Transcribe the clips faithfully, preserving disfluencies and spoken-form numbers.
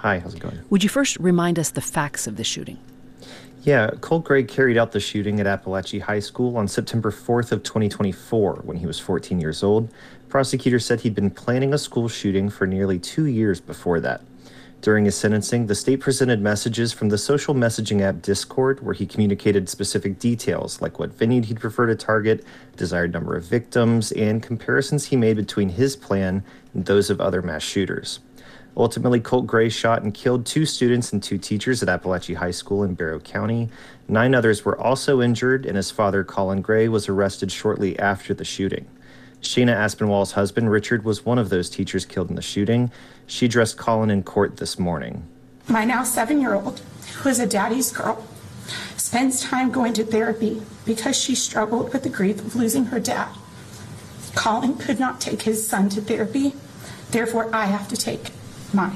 Hi, how's it going? Would you first remind us the facts of the shooting? Yeah, Colt Gray carried out the shooting at Appalachia High School on September fourth of twenty twenty-four when he was fourteen years old. Prosecutors said he'd been planning a school shooting for nearly two years before that. During his sentencing, the state presented messages from the social messaging app Discord, where he communicated specific details like what venue he'd prefer to target, desired number of victims, and comparisons he made between his plan and those of other mass shooters. Ultimately, Colt Gray shot and killed two students and two teachers at Appalachia High School in Barrow County. Nine others were also injured, and his father, Colin Gray, was arrested shortly after the shooting. Shayna Aspinwall's husband, Richard, was one of those teachers killed in the shooting. She addressed Colin in court this morning. My now seven-year-old, who is a daddy's girl, spends time going to therapy because she struggled with the grief of losing her dad. Colin could not take his son to therapy, therefore I have to take mine.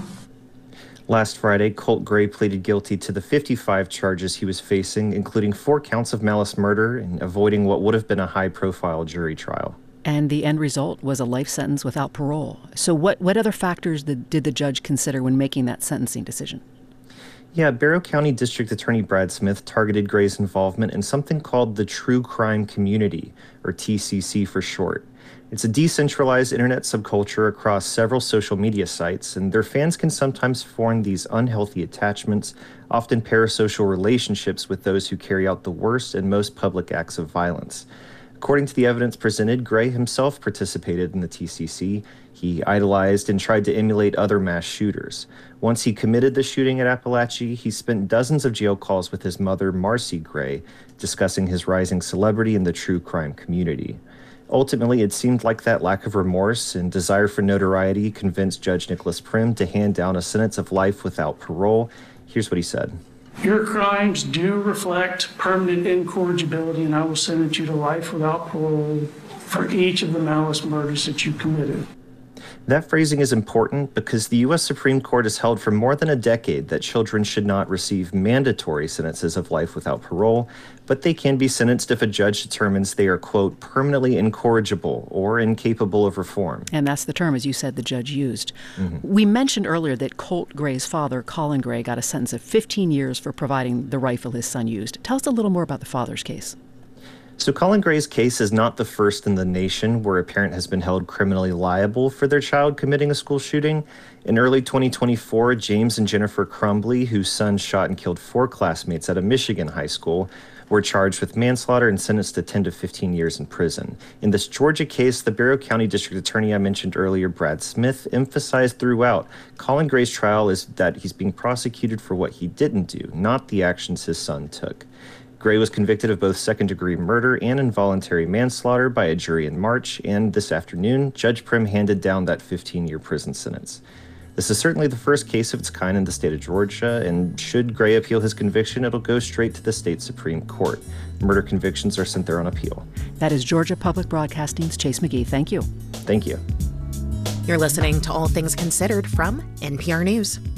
Last Friday, Colt Gray pleaded guilty to the fifty-five charges he was facing, including four counts of malice murder and avoiding what would have been a high-profile jury trial. And the end result was a life sentence without parole. So what, what other factors did, did the judge consider when making that sentencing decision? Yeah, Barrow County District Attorney Brad Smith targeted Gray's involvement in something called the True Crime Community, or T C C for short. It's a decentralized internet subculture across several social media sites, and their fans can sometimes form these unhealthy attachments, often parasocial relationships with those who carry out the worst and most public acts of violence. According to the evidence presented, Gray himself participated in the T C C. He idolized and tried to emulate other mass shooters. Once he committed the shooting at Appalachia, he spent dozens of jail calls with his mother, Marcy Gray, discussing his rising celebrity in the true crime community. Ultimately, it seemed like that lack of remorse and desire for notoriety convinced Judge Nicholas Prim to hand down a sentence of life without parole. Here's what he said. Your crimes do reflect permanent incorrigibility, and I will sentence you to life without parole for each of the malice murders that you committed. That phrasing is important because the U S Supreme Court has held for more than a decade that children should not receive mandatory sentences of life without parole, but they can be sentenced if a judge determines they are, quote, permanently incorrigible or incapable of reform. And that's the term, as you said, the judge used. Mm-hmm. We mentioned earlier that Colt Gray's father, Colin Gray, got a sentence of fifteen years for providing the rifle his son used. Tell us a little more about the father's case. So Colin Gray's case is not the first in the nation where a parent has been held criminally liable for their child committing a school shooting. In early twenty twenty-four, James and Jennifer Crumbly, whose son shot and killed four classmates at a Michigan high school, were charged with manslaughter and sentenced to ten to fifteen years in prison. In this Georgia case, the Barrow County District Attorney I mentioned earlier, Brad Smith, emphasized throughout Colin Gray's trial is that he's being prosecuted for what he didn't do, not the actions his son took. Gray was convicted of both second-degree murder and involuntary manslaughter by a jury in March, and this afternoon, Judge Prim handed down that fifteen-year prison sentence. This is certainly the first case of its kind in the state of Georgia, and should Gray appeal his conviction, it'll go straight to the state Supreme Court. Murder convictions are sent there on appeal. That is Georgia Public Broadcasting's Chase McGee. Thank you. Thank you. You're listening to All Things Considered from N P R News.